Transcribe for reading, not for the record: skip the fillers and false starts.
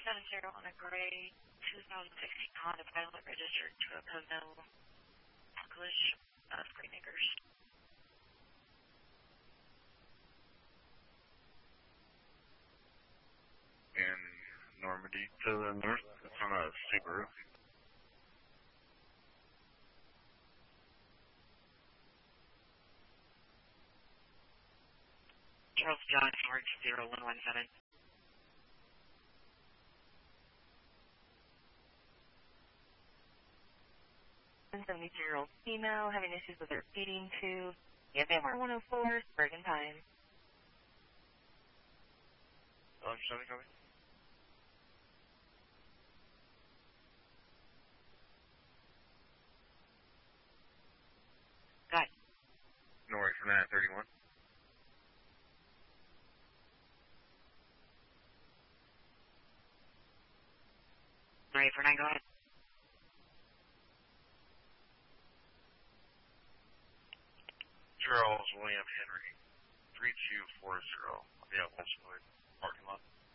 70 on a gray 2016 Honda Pilot registered to a Pono English Greenacres. In Normandy to the north, it's on a Subaru. Charles John Howard 0117. And 72-year-old female having issues with her feeding tube. EFMR 104, Bergen Pine. Something coming? Go ahead. No worries from that, 31. Ready for 9, go ahead. Charles William Henry, 3240. Yeah, Westwood parking lot.